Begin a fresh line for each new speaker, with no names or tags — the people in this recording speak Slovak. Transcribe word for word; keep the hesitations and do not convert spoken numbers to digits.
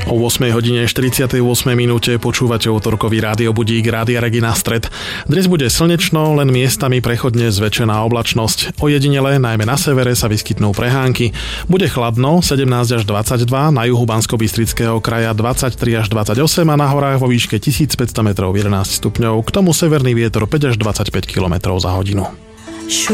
O ôsmej hodine štyridsiatej ôsmej minúte počúvate utorkový rádiobudík Rádia Regina Stred. Dnes bude slnečno, len miestami prechodne zväčšená oblačnosť. Ojedinele, najmä na severe, sa vyskytnú prehánky. Bude chladno, sedemnásť až dvadsaťdva, na juhu Banskobystrického kraja dvadsaťtri až dvadsaťosem a na horách vo výške tisícpäťsto metrov jedenásť stupňov. K tomu severný vietor päť až dvadsaťpäť kilometrov za hodinu.